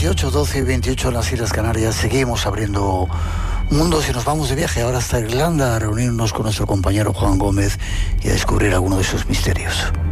11:28, 12:28 en las Islas Canarias. Seguimos abriendo mundos y nos vamos de viaje ahora hasta Irlanda a reunirnos con nuestro compañero Juan Gómez y a descubrir alguno de sus misterios.